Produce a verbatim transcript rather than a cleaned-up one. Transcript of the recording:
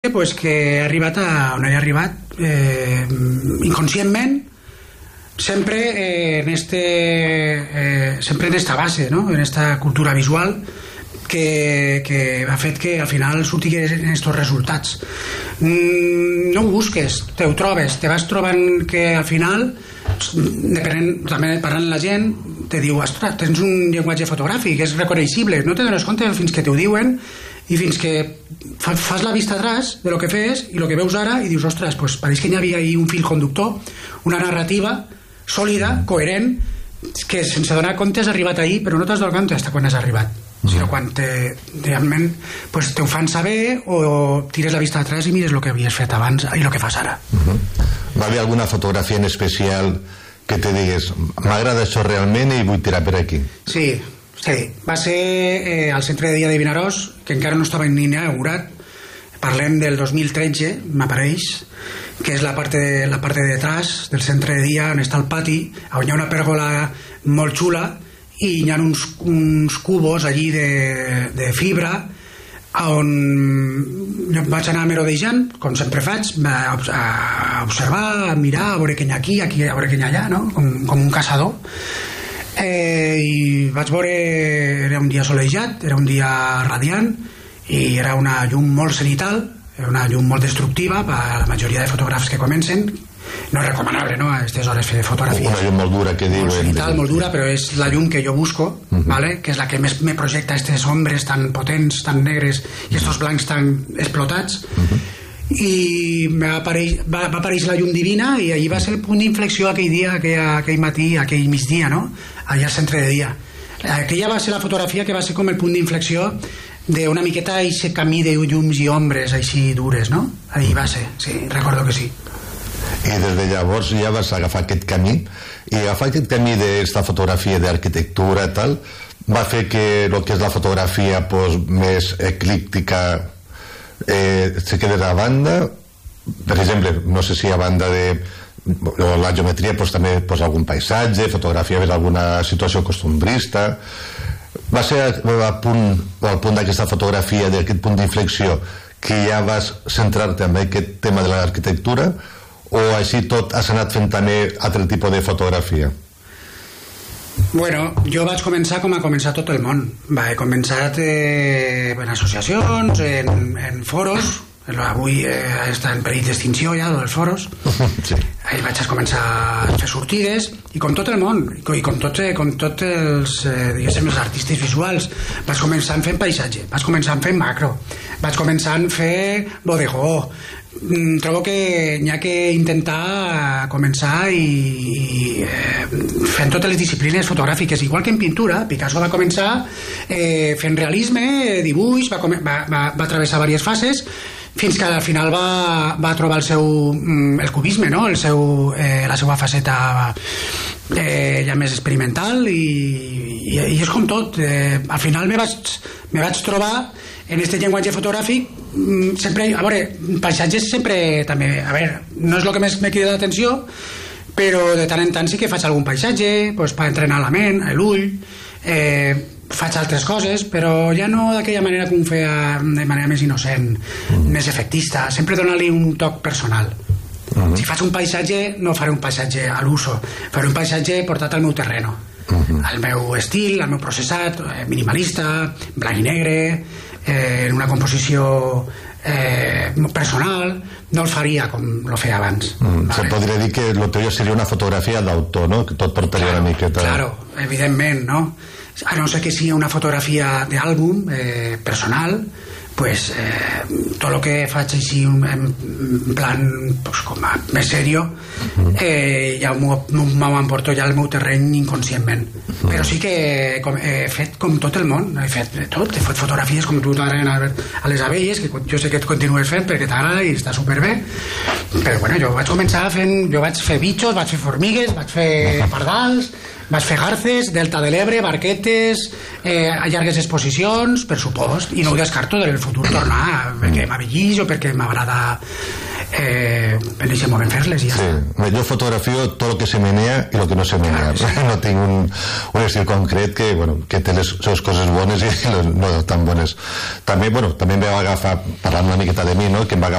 pues, que he arribat a on he arribat eh, inconscientment, sempre eh, en este eh, sempre en esta base, no? En esta cultura visual que, que ha fet que al final surtigués en estos resultats. Mm, no ho busques, te ho trobes, te vas trobant que al final, depenent, també parlant la gent, te diu, ostres, tens un llenguatge fotogràfic, és reconeixible, no te dones compte fins que t'ho diuen i fins que fa, fas la vista atrás de lo que fes i lo que veus ara i dius, ostres, pues pareix que hi havia ahí un fil conductor, una narrativa sòlida, coherent, que sense donar compte has arribat ahí, però no t'has donat compte fins quan has arribat. Uh-huh. Sinó quan te, realment pues, te ho fan saber o tires la vista atrás i mires el que havies fet abans i el que fas ara. Uh-huh. Va haver alguna fotografia en especial que te digues, m'agrada això realment i vull tirar per aquí? Sí, sí. Va ser eh, al centre de dia de Vinaròs, que encara no estava ni inaugurat. Parlem del dos mil tretze, m'apareix, que és la part de, la part de detrás del centre de dia on està el pati, on hi ha una pèrgola molt xula i hi ha uns, uns cubos allí de, de fibra on vaig anar merodejant, com sempre faig, a, a observar, a mirar, a veure què hi ha aquí, aquí a veure què hi ha allà, no? com, com un caçador. Eh, i vaig veure, era un dia solejat, era un dia radiant i era una llum molt cenital, era una llum molt destructiva per a la majoria de fotògrafs que comencen. No és recomanable, no?, a aquestes hores fer fotografia. Una llum molt dura, que diuen. Molt cenital, molt dura, però és la llum que jo busco, uh-huh. ¿vale? Que és la que més me projecta aquestes ombres tan potents, tan negres i estos blancs tan explotats. Uh-huh. I va aparèixer, va, va aparèixer la llum divina i allí va ser el punt d'inflexió aquell dia, aquell, aquell matí, aquell migdia, no?, allà al centre de dia. Aquella va ser la fotografia que va ser com el punt d'inflexió d'una miqueta aquest camí de llums i ombres així dures, no? Allí va ser, sí, recordo que sí. I des de llavors ja vas agafar aquest camí i agafar aquest camí d'esta fotografia d'arquitectura i tal va fer que el que és la fotografia pues, més eclíptica eh, se quedés a banda, per exemple, no sé si a banda de la geometria pues, també pues, algun paisatge, fotografia ves alguna situació costumbrista. Va ser al punt, al punt d'aquesta fotografia, d'aquest punt d'inflexió, que ja vas centrar-te en aquest tema de l'arquitectura, o així tot has anat fent també altre tipus de fotografia? Bueno, jo vaig començar com ha començat tot el món. Va, he començat eh, en associacions, en, en foros. Avui eh, està en perill d'extinció ja, dels foros. Sí. Ahí vaig començar a fer sortides i com tot el món, i com tots com tot els, eh, diguéssim, els artistes visuals, vaig començar fent paisatge, vaig començar fent macro, vaig començar fer bodegó. Trobo que n'hi ha que intentar començar i, i eh, fent totes les disciplines fotogràfiques, igual que en pintura. Picasso va començar eh, fent realisme, dibuix, va, va, va, va travessar diverses fases fins que al final va, va trobar el seu el cubisme, no? el seu, eh, la seva faceta eh, ja més experimental i, i, i és com tot, eh, al final me vaig, me vaig trobar en aquest llenguatge fotogràfic sempre, a veure, paisatges sempre també, a veure, no és el que més me crida l'atenció, però de tant en tant sí que faig algun paisatge pues, per entrenar la ment, l'ull, eh, faig altres coses, però ja no d'aquella manera com ho feia de manera més innocent, mm. més efectista, sempre donar-li un toc personal. Mm-hmm. Si faig un paisatge, no faré un paisatge a l'uso, faré un paisatge portat al meu terreno, mm-hmm. al meu estil, al meu processat, minimalista, blanc i negre, eh, en una composició eh, personal, no el faria com lo feia abans. Mm, vale? Se podria dir que el teu seria una fotografia d'autor, no? Que tot portaria claro, una miqueta... Claro, evidentment, no? A no ser que sigui una fotografia d'àlbum eh, personal, pues eh, tot el que faig així en plan pues, com a més serio eh, ja m'ho emporto ja al meu terreny inconscientment, però sí que com, he fet com tot el món, he fet tot, he fet fotografies com tu a les abelles, que jo sé que et continues fent perquè t'agrada i està superbé, però bueno, jo vaig començar fent, jo vaig fer bitxos, vaig fer formigues, vaig fer pardals, vaig fer garces, Delta de l'Ebre, barquetes, eh, a llargues exposicions, per supost, i no ho descarto del futur tornar, perquè m'avellís o perquè m'agrada eh, en aquest moment fer-les ja. Sí, jo fotografio tot el que se menea i el que no se menea. Claro, sí. No tinc un, un estil concret que, bueno, que té les seves coses bones i les no tan bones. També, bueno, també em va agafar, parlant una miqueta de mi, no?, que em va agafar